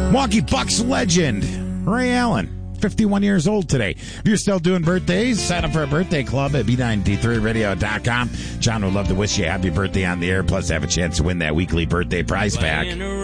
Milwaukee Bucks legend, Ray Allen. 51 years old today. If you're still doing birthdays, sign up for a birthday club at B9D3Radio.com. John would love to wish you a happy birthday on the air, plus have a chance to win that weekly birthday prize pack.